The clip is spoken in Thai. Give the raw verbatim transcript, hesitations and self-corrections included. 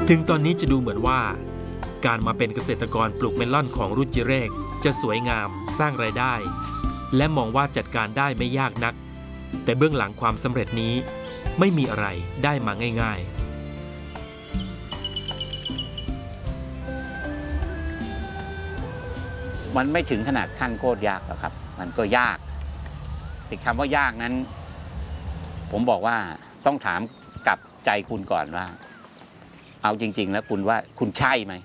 ถึงตอนนี้จะดูเหมือนว่าการมาเป็นเกษตรกรปลูกเมลอนของรุจิเรกจะสวยงามสร้างรายได้และมองว่าจัดการได้ไม่ยากนักแต่เบื้องหลังความสำเร็จนี้ไม่มีอะไรได้มาง่ายๆมันไม่ถึงขนาดขั้นโคตรยากหรอกครับมันก็ยากแต่คำว่ายากนั้นผมบอกว่าต้องถามกับใจคุณก่อนว่าเอาจริงๆแล้วคุณว่าคุณใช่ไหม